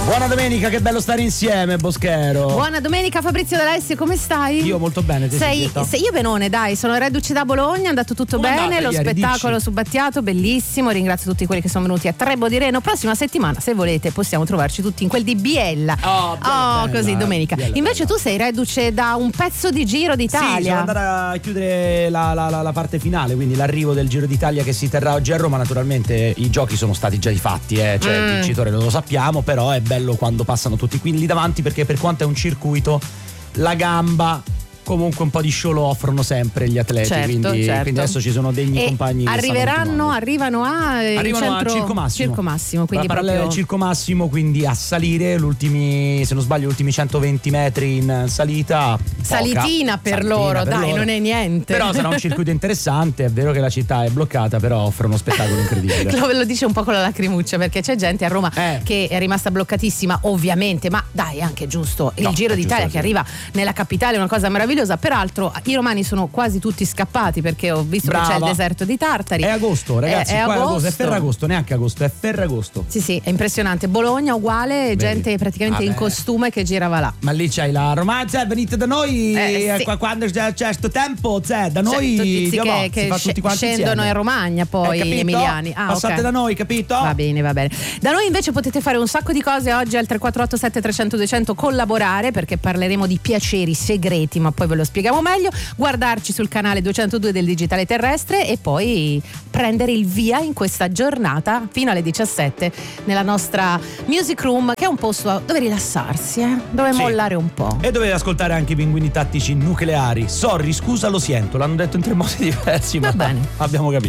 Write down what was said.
Buona domenica, che bello stare insieme, Boschero. Buona domenica, Fabrizio D'Alessio, come stai? Io molto bene, te sei io benone, dai, sono reduce da Bologna, è andato tutto Come bene, andate lo ieri, spettacolo dici? su Battiato, bellissimo, ringrazio tutti quelli che sono venuti a Trebo di Reno. Prossima settimana, se volete, possiamo trovarci tutti in quel di Biella. Bella, così, domenica. Biella, Invece bella. tu sei reduce da un pezzo di Giro Sì, sono d'Italia. andata a chiudere la parte finale, quindi l'arrivo del Giro d'Italia che si terrà oggi a Roma. Naturalmente i giochi sono stati già fatti, cioè il vincitore non lo sappiamo, però è bello quando passano tutti qui lì davanti, perché per quanto è un circuito, la gamba comunque un po' di show lo offrono sempre gli atleti, Certo. quindi adesso ci sono degni compagni che arrivano a al Circo Massimo, quindi la parallela del Circo Massimo, quindi a salire se non sbaglio, gli ultimi 120 metri in salita. Salitina per loro, non è niente. Però sarà un circuito interessante. È vero che la città è bloccata, però offre uno spettacolo incredibile. Lo dice un po' con la lacrimuccia, perché c'è gente a Roma che è rimasta bloccatissima, ovviamente, ma dai, è anche giusto. Il Giro d'Italia che arriva nella capitale è una cosa meravigliosa. Peraltro i romani sono quasi tutti scappati, perché ho visto che c'è il deserto di Tartari. È agosto, ragazzi, è agosto, è Ferragosto, neanche agosto, è Ferragosto. Sì, è impressionante. Bologna uguale, gente praticamente in costume che girava là. Ma lì c'hai la romanza, venite da noi quando c'è sto tempo, da noi che tutti quanti scendono insieme. in Romagna, poi gli emiliani. Passate da noi, capito? Va bene. Da noi invece potete fare un sacco di cose oggi al 3487 300 200, collaborare, perché parleremo di piaceri segreti, ma poi ve lo spieghiamo meglio. Guardarci sul canale 202 del Digitale Terrestre e poi prendere il via in questa giornata fino alle 17 nella nostra Music Room, che è un posto dove rilassarsi, dove mollare un po'. E dovete ascoltare anche i Pinguini Tattici Nucleari. Sorry, scusa, lo sento, l'hanno detto in tre modi diversi, Va ma bene. abbiamo capito.